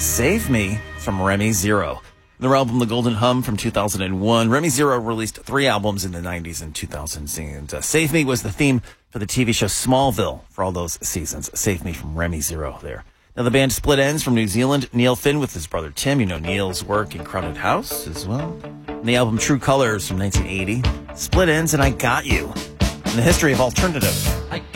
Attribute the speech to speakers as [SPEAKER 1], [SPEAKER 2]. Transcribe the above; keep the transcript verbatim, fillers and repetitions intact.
[SPEAKER 1] Save Me from Remy Zero. Their album, The Golden Hum, from two thousand one. Remy Zero released three albums in the nineties and two thousands. And uh, Save Me was the theme for the T V show Smallville for all those seasons. Save Me from Remy Zero there. Now, the band Split Enz from New Zealand. Neil Finn with his brother Tim. You know Neil's work in Crowded House as well. And the album True Colors from nineteen eighty. Split Enz and I Got You. And the history of alternative.